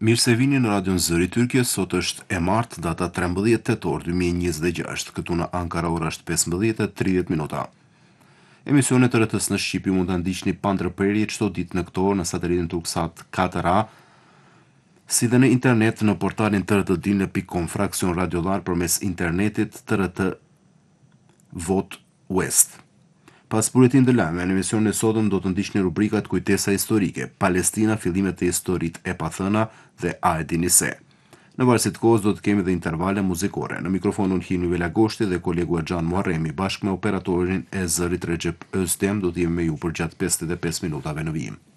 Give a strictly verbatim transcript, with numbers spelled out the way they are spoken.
Mirë se vini në Radion Zëri Tyrkje, sot është e martë, data trembëdhjetë tetor dy mijë e njëzet e gjashtë, këtu në Ankara ora është pesëmbëdhjetë e tridhjetë minuta. Emisionet të rëtës në Shqipi mund të ndiqni pa ndërprerje çdo ditë në këto orë në satelitin Turksat katër A, si dhe në internet në portalin t r t dinë pikë com fraksion radiolar përmes internetit t r t Vot West. Pas buletin të lajme, në emisionin e sotëm do të ndiqni rubrikat Kujtesa historike, Palestina, fillimet e historitë e pathëna dhe A e dini se. Në varësi të kohës do të kemi dhe intervale muzikore. Në mikrofonin Hinu Vela Goshti dhe kolegu Xhan Muharremi bashkë me operatorin e zërit Recep Özdem do të jemi me ju për gjatë pesëdhjetë e pesë minutave në vijim.